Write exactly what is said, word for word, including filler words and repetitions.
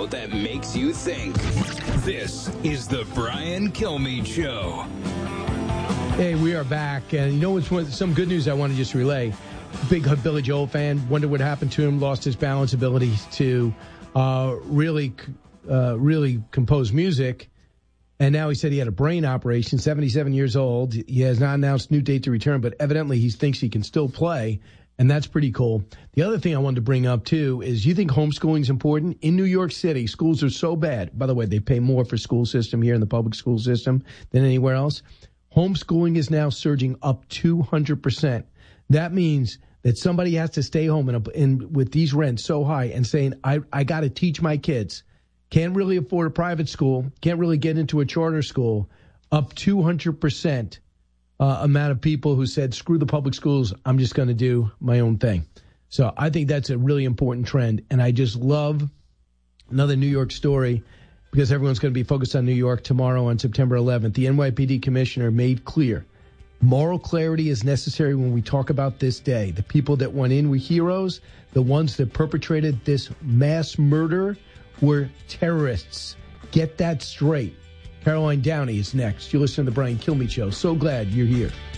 show that makes you think. This is the Brian Kilmeade Show. Hey, we are back. And you know what's some good news I want to just relay? Big Billy Joel fan. Wonder what happened to him. Lost his balance ability to uh, really, uh, really compose music. And now he said he had a brain operation, seventy-seven years old. He has not announced new date to return, but evidently he thinks he can still play, and that's pretty cool. The other thing I wanted to bring up, too, is you think homeschooling is important? In New York City, schools are so bad. By the way, they pay more for school system here in the public school system than anywhere else. Homeschooling is now surging up two hundred percent. That means that somebody has to stay home and, and with these rents so high and saying, I, I got to teach my kids. Can't really afford a private school. Can't really get into a charter school. Up two hundred percent uh, amount of people who said, screw the public schools. I'm just going to do my own thing. So I think that's a really important trend. And I just love another New York story because everyone's going to be focused on New York tomorrow on September eleventh. The N Y P D commissioner made clear moral clarity is necessary when we talk about this day. The people that went in were heroes. The ones that perpetrated this mass murder were terrorists. Get that straight. Caroline Downey is next. You listen to the Brian Kilmeade Show. So glad you're here.